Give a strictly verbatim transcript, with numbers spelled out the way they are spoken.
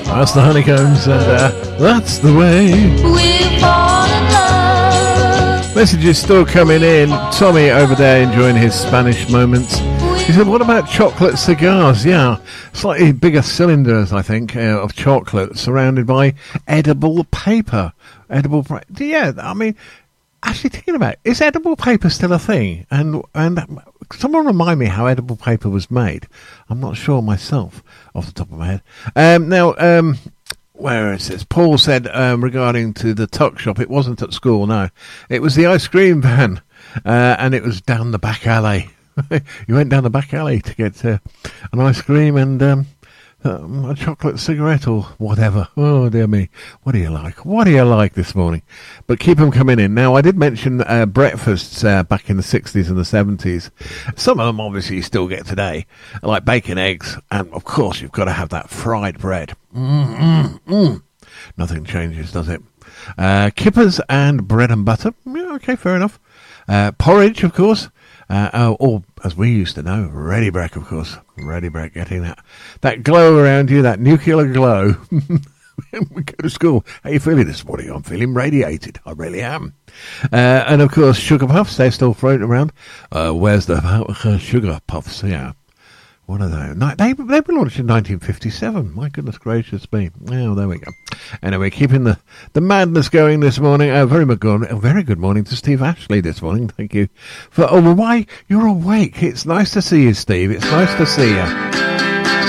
That's the Honeycombs, and uh, that's the way. We fall in love. Messages still coming in. Tommy over there enjoying his Spanish moments. He said, what about chocolate cigars? Yeah, slightly bigger cylinders, I think, uh, of chocolate surrounded by edible paper. Edible, yeah, I mean, actually thinking about it, is edible paper still a thing? And and someone remind me how edible paper was made. I'm not sure myself off the top of my head. Um, now, um, where is this? Paul said um, regarding to the tuck shop, it wasn't at school, no. It was the ice cream van, uh, and it was down the back alley. You went down the back alley to get uh, an ice cream and um, um, a chocolate cigarette or whatever. Oh, dear me. What do you like? What do you like this morning? But keep them coming in. Now, I did mention uh, breakfasts uh, back in the sixties and the seventies. Some of them, obviously, you still get today, like bacon, eggs, and, of course, you've got to have that fried bread. Mm, mm, mm. Nothing changes, does it? Uh, kippers and bread and butter. Yeah, okay, fair enough. Uh, porridge, of course. Uh, oh, or, as we used to know, ready break, of course. Ready break, getting that that glow around you, that nuclear glow. We go to school. How you feeling this morning? I'm feeling radiated. I really am. Uh, and, of course, sugar puffs. They're still floating around. Uh, where's the uh, sugar puffs? Yeah. What are they? No, they, they were launched in nineteen fifty-seven. My goodness gracious me. Oh, there we go. Anyway, keeping the, the madness going this morning. Uh, very, good, a very good morning to Steve Ashley this morning. Thank you for... Oh, why? You're awake. It's nice to see you, Steve. It's nice to see you.